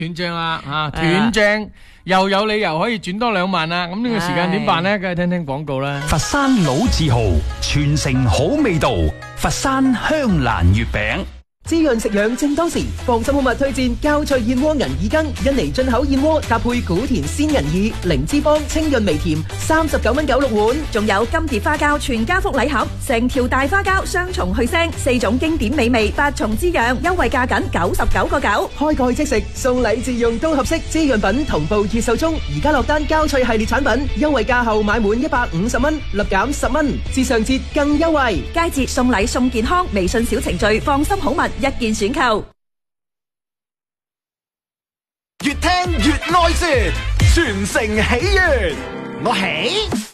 斷正啦吓，斷正又有理由可以轉多2萬啦。咁呢個時間點辦呢？梗係聽聽廣告啦。 佛山老字號，傳承好味道，佛山香蘭月餅。 滋潤食養正當時，放心好物推薦膠脆燕窩銀耳羹，印尼進口燕窩搭配古田鮮銀耳，零脂肪，清潤微甜，39.96蚊碗。 仲有金蝶花膠全家福禮盒，成條大花膠雙重去腥，4種經典美味，8重滋養，優惠價僅99.9。 開蓋即食，送禮自用都合適。滋潤品同步熱售中，而家落單膠脆系列產品，優惠價後買滿150蚊，立減10蚊，至上節更優惠。 佳節送禮送健康，微信小程序放心好物。一件選購， 越聽越愛說，全城喜悅，我喜。